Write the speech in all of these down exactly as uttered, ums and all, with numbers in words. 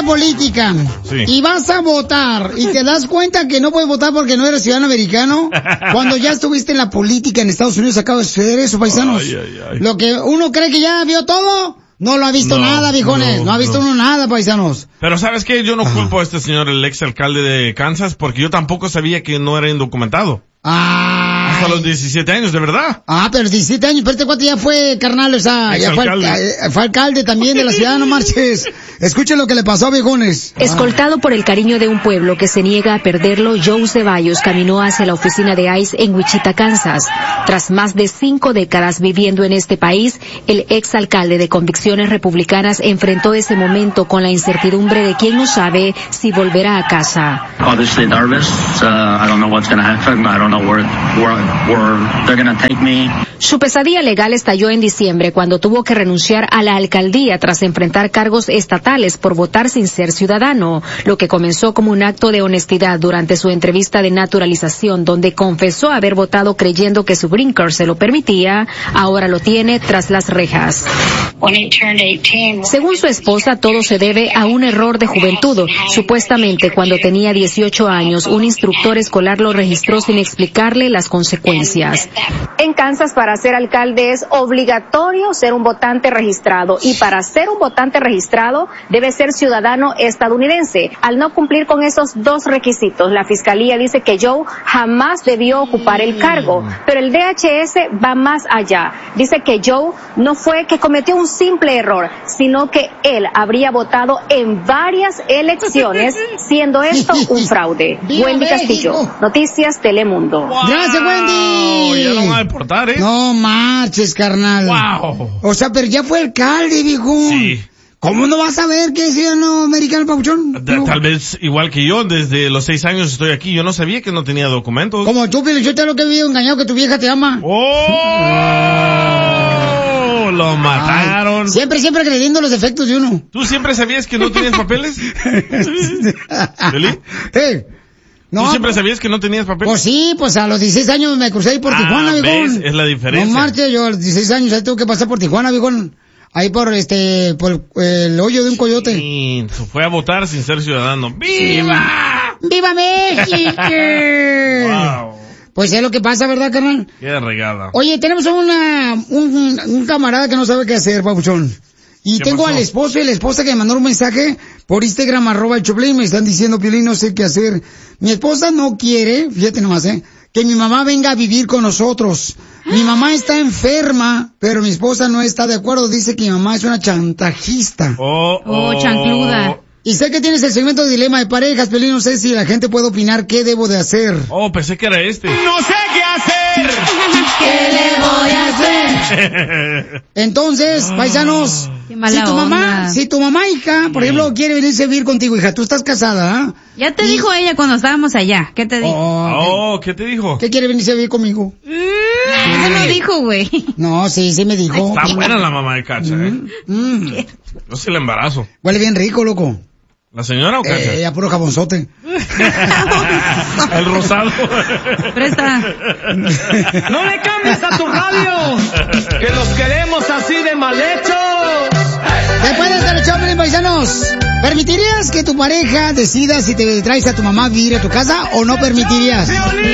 política Sí. y vas a votar y te das cuenta que no puedes votar porque no eres ciudadano americano, cuando ya estuviste en la política en Estados Unidos acaba de suceder eso, paisanos. Ay, ay, ay. Lo que uno cree que ya vio todo, no lo ha visto No, nada, viejones. No, no, ha visto no. uno nada, paisanos. Pero ¿sabes qué? Yo no culpo a este señor, el ex alcalde de Kansas, porque yo tampoco sabía que no era indocumentado. Ah. Hasta los diecisiete años, de verdad. Ah, pero diecisiete años, pero este cuate ya fue carnal, o sea, ya fue, Exalcalde. alca- fue alcalde también de la ciudad, no marches. Escuchen lo que le pasó a viejones. Escoltado por el cariño de un pueblo que se niega a perderlo, Joe Ceballos caminó hacia la oficina de ICE en Wichita, Kansas. Tras más de cinco décadas viviendo en este país, el exalcalde de convicciones republicanas enfrentó ese momento con la incertidumbre de quien no sabe si volverá a casa. Obviously nervous. Uh, I don't know what's going to happen. I don't know where, where, where they're going to take me. Su pesadilla legal estalló en diciembre cuando tuvo que renunciar a la alcaldía tras enfrentar cargos estatales por votar sin ser ciudadano, lo que comenzó como un acto de honestidad durante su entrevista de naturalización, donde confesó haber votado creyendo que su green card se lo permitía, ahora lo tiene tras las rejas. Según su esposa, todo se debe a un error de juventud. Supuestamente, cuando tenía dieciocho años, un instructor escolar lo registró sin explicarle las consecuencias. En Kansas, para ser alcalde es obligatorio ser un votante registrado, y para ser un votante registrado debe ser ciudadano estadounidense. Al no cumplir con esos dos requisitos, la fiscalía dice que Joe jamás debió ocupar el cargo, pero el D H S va más allá. Dice que Joe no fue que cometió un simple error, sino que él habría votado en varias elecciones, siendo esto un fraude. ¡Viva Wendy Castillo, México! Noticias Telemundo. Wow. Gracias, Wendy. Ya lo van a deportar, ¿eh? No marches, carnal. Wow. O sea, pero ya fue alcalde, viejo. Sí. ¿Cómo no vas a ver que es ciudadano americano, papuchón? Ta- Tal vez igual que yo, desde los seis años estoy aquí. Yo no sabía que no tenía documentos. Como tú, Pili, yo te lo que he vivido engañado que tu vieja te ama. ¡Oh! Lo mataron. Ay, siempre, siempre creyendo los defectos de uno. ¿Tú siempre sabías que no tenías papeles? ¿Feli? Eh, no, ¿Tú siempre pues, sabías que no tenías papeles? pues sí, pues a los dieciséis años me crucé ahí por Ah, Tijuana, ¿ves? viejón. Es la diferencia. No marches, yo a los dieciséis años ahí tuve que pasar por Tijuana, viejón. Ahí por este, por el hoyo de un coyote. Sí, se fue a votar sin ser ciudadano. ¡Viva! ¡Viva México! Wow. Pues es lo que pasa, ¿verdad, carnal? Qué regada. Oye, tenemos una, un, un camarada que no sabe qué hacer, papuchón. Y ¿Qué tengo pasó? al esposo y la esposa que me mandaron un mensaje por Instagram, arroba el Choplin, me están diciendo, Piolín, no sé qué hacer. Mi esposa no quiere, fíjate nomás, eh, que mi mamá venga a vivir con nosotros. Mi mamá está enferma, pero mi esposa no está de acuerdo, dice que mi mamá es una chantajista. Oh, Oh, chancluda. Y sé que tienes el segmento de dilema de parejas, Piolín, no sé si la gente puede opinar qué debo de hacer. Oh, pensé que era este. No sé qué hacer. ¿Qué le voy a hacer? Entonces, paisanos, Qué mala si tu mamá, onda. si tu mamá, hija, por ejemplo, quiere venirse a vivir contigo, hija, tú estás casada, ¿ah? Ya te Y- dijo ella cuando estábamos allá. ¿Qué te dijo? Oh, Oh, ¿qué te dijo? ¿qué quiere venirse a vivir conmigo? Eso no dijo, güey. No, sí, sí me dijo. Está buena la mamá de Cacha, ¿eh? Mm, Yo sí la embarazo. huele bien rico, loco. ¿La señora o Cacha? Eh, ya puro jabonzote. El rosado. Presta. No le cambies a tu radio. Que los queremos así de mal hechos. Después de estar Choplin, paisanos, ¿permitirías que tu pareja decida si te traes a tu mamá a vivir a tu casa o no permitirías?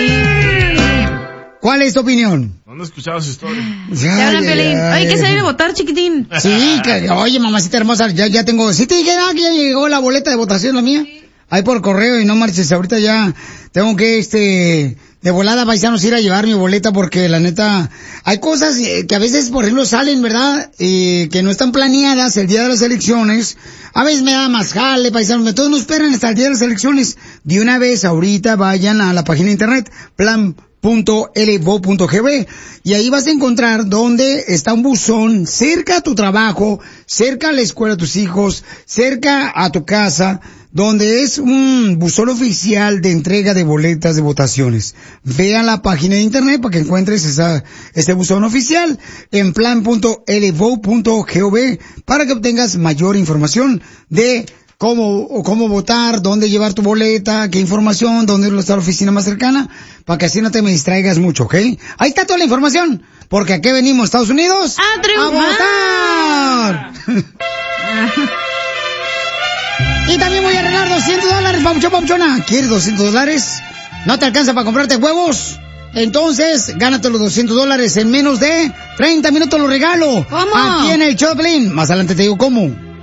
¿Cuál es tu opinión? ¿Dónde has escuchado su historia? Ya hablan, Ay, Pelín. ay, Hay que ay. salir a votar, chiquitín. Sí, que, oye, mamacita hermosa, ya, ya tengo, sí te dije, ah, que ya llegó la boleta de votación, la mía. Ahí por correo, y no marches, ahorita ya tengo que, este, de volada, paisanos, ir a llevar mi boleta, porque la neta, hay cosas eh, que a veces, por ejemplo, salen, ¿verdad? Eh, que no están planeadas el día de las elecciones. A veces me da más jale, paisanos, todos no esperan hasta el día de las elecciones. De una vez, ahorita, vayan a la página de internet, plan punto l v o punto g b, y ahí vas a encontrar donde está un buzón cerca a tu trabajo, cerca a la escuela de tus hijos, cerca a tu casa, donde es un buzón oficial de entrega de boletas de votaciones. Ve a la página de internet para que encuentres esa, ese buzón oficial en plan punto l v o punto gov para que obtengas mayor información de cómo, cómo votar, dónde llevar tu boleta, qué información, dónde está la oficina más cercana, para que así no te me distraigas mucho, ¿ok? Ahí está toda la información, porque aquí venimos, Estados Unidos, ¡A triunfar! ¡a votar! Y también voy a regalar doscientos dólares, papuchón, papuchona. ¿Quieres doscientos dólares? ¿No te alcanza para comprarte huevos? Entonces, gánate los doscientos dólares en menos de treinta minutos, los regalo. ¿Cómo? Aquí en el Choplin. Más adelante te digo cómo.